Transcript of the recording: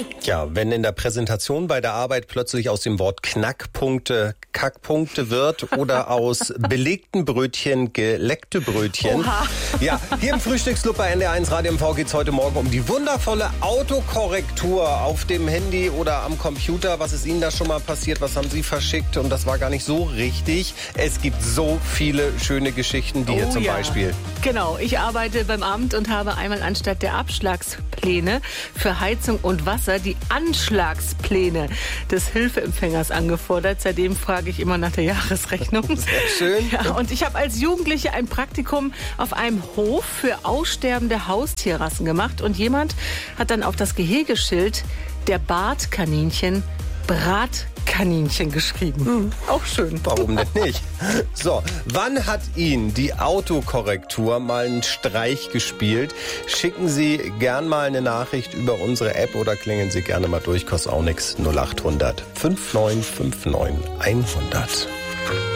Ja, wenn in der Präsentation bei der Arbeit plötzlich aus dem Wort Knackpunkte Kackpunkte wird oder aus belegten Brötchen geleckte Brötchen. Oha. Ja, hier im Frühstücksclub bei NDR1 Radio MV geht's heute Morgen um die wundervolle Autokorrektur auf dem Handy oder am Computer. Was ist Ihnen da schon mal passiert? Was haben Sie verschickt? Und das war gar nicht so richtig. Es gibt so viele schöne Geschichten, die hier zum Beispiel. Genau, ich arbeite beim Amt und habe einmal anstatt der Abschlagspläne für Heizung und Wasser die Anschlagspläne des Hilfeempfängers angefordert. Seitdem frage ich immer nach der Jahresrechnung. Sehr schön. Ja, und ich habe als Jugendliche ein Praktikum auf einem Hof für aussterbende Haustierrassen gemacht. Und jemand hat dann auf das Gehegeschild der Bartkaninchen Bratkaninchen geschrieben. Auch schön. Warum denn nicht? So, wann hat Ihnen die Autokorrektur mal einen Streich gespielt? Schicken Sie gern mal eine Nachricht über unsere App oder klingeln Sie gerne mal durch. Kostet auch nichts. 0800 5959 100.